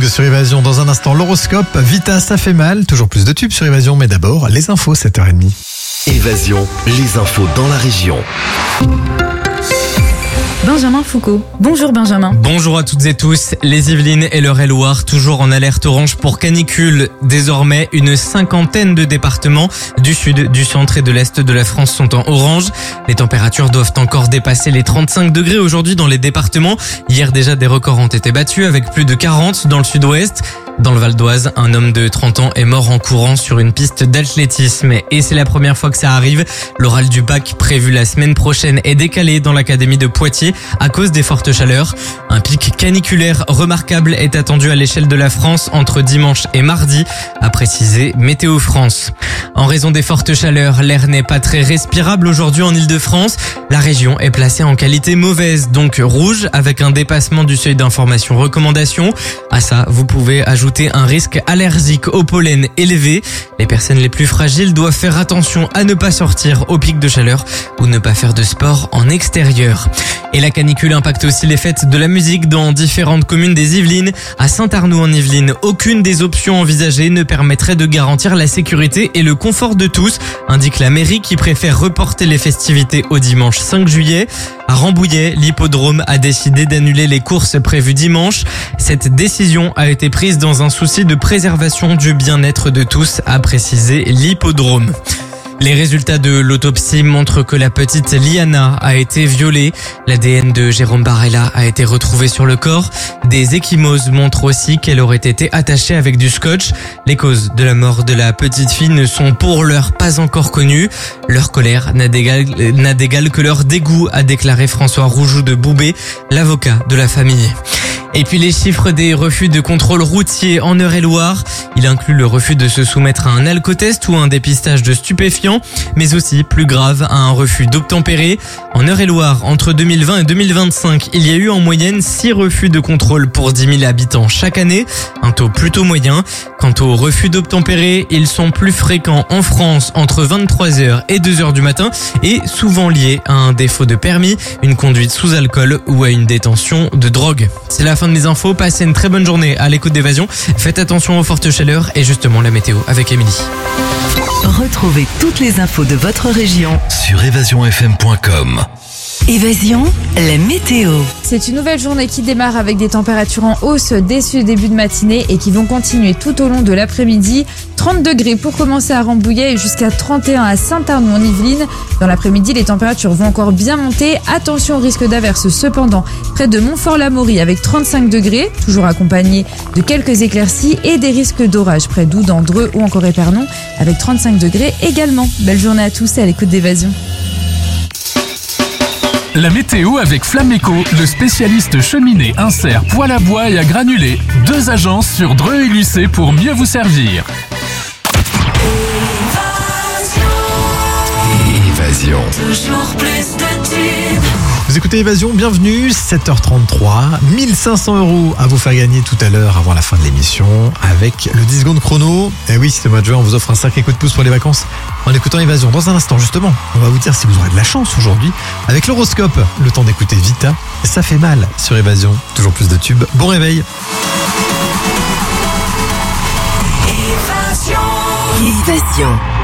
sur Évasion. Dans un instant, l'horoscope. Vita, ça fait mal. Toujours plus de tubes sur Évasion, mais d'abord, les infos, 7h30. Évasion, les infos dans la région. Benjamin Foucault. Bonjour Benjamin. Bonjour à toutes et tous. Les Yvelines et l'Eure-et-Loir toujours en alerte orange pour canicule. Désormais, une cinquantaine de départements du sud, du centre et de l'est de la France sont en orange. Les températures doivent encore dépasser les 35 degrés aujourd'hui dans les départements. Hier déjà, des records ont été battus avec plus de 40 dans le sud-ouest. Dans le Val d'Oise, un homme de 30 ans est mort en courant sur une piste d'athlétisme. Et c'est la première fois que ça arrive. L'oral du bac prévu la semaine prochaine est décalé dans l'académie de Poitiers à cause des fortes chaleurs. Un pic caniculaire remarquable est attendu à l'échelle de la France entre dimanche et mardi, a précisé Météo France. En raison des fortes chaleurs, l'air n'est pas très respirable aujourd'hui en Ile-de-France. La région est placée en qualité mauvaise, donc rouge, avec un dépassement du seuil d'information recommandation. À ça, vous pouvez ajouter un risque allergique au pollen élevé. Les personnes les plus fragiles doivent faire attention à ne pas sortir au pic de chaleur ou ne pas faire de sport en extérieur. Et la canicule impacte aussi les fêtes de la musique dans différentes communes des Yvelines. À Saint-Arnoult en Yvelines, aucune des options envisagées ne permettrait de garantir la sécurité et le confort de tous, indique la mairie qui préfère reporter les festivités au dimanche 5 juillet. À Rambouillet, l'hippodrome a décidé d'annuler les courses prévues dimanche. Cette décision a été prise dans un souci de préservation du bien-être de tous, a précisé l'hippodrome. Les résultats de l'autopsie montrent que la petite Liana a été violée. L'ADN de Jérôme Barella a été retrouvé sur le corps. Des ecchymoses montrent aussi qu'elle aurait été attachée avec du scotch. Les causes de la mort de la petite fille ne sont pour l'heure pas encore connues. Leur colère n'a d'égal que leur dégoût, a déclaré François Roujoux de Boubé, l'avocat de la famille. Et puis les chiffres des refus de contrôle routier en Eure-et-Loir. Il inclut le refus de se soumettre à un alcotest ou un dépistage de stupéfiants, mais aussi, plus grave, à un refus d'obtempérer. En Eure-et-Loir, entre 2020 et 2025, il y a eu en moyenne 6 refus de contrôle pour 10 000 habitants chaque année, un taux plutôt moyen. Quant aux refus d'obtempérer, ils sont plus fréquents en France entre 23h et 2h du matin et souvent liés à un défaut de permis, une conduite sous alcool ou à une détention de drogue. C'est la fin de mes infos, passez une très bonne journée à l'écoute d'Évasion. Faites attention aux fortes chaleurs et justement la météo avec Émilie. Retrouvez toutes les infos de votre région Sur évasionfm.com. Évasion, la météo. C'est une nouvelle journée qui démarre avec des températures en hausse dès ce début de matinée et qui vont continuer tout au long de l'après-midi. 30 degrés pour commencer à Rambouillet et jusqu'à 31 à Saint-Arnoult en Yvelines. Dans l'après-midi, les températures vont encore bien monter. Attention au risque d'averse cependant près de Montfort-l'Amaury avec 35 degrés, toujours accompagné de quelques éclaircies et des risques d'orage près d'Oudan, Dreux ou encore Épernon avec 35 degrés également. Belle journée à tous et à l'écoute d'Évasion. La météo avec Flameco, le spécialiste cheminée, insert, poêle à bois et à granulés. 2 agences sur Dreux et Lucé pour mieux vous servir. Évasion. Toujours plus de tubes. Vous écoutez Évasion, bienvenue, 7h33, 1500 € à vous faire gagner tout à l'heure avant la fin de l'émission avec le 10 secondes chrono. Et oui, ce mois de juin, on vous offre un sacré coup de pouce pour les vacances en écoutant Évasion. Dans un instant, justement, on va vous dire si vous aurez de la chance aujourd'hui avec l'horoscope. Le temps d'écouter Vita, ça fait mal sur Évasion. Toujours plus de tubes. Bon réveil. Évasion.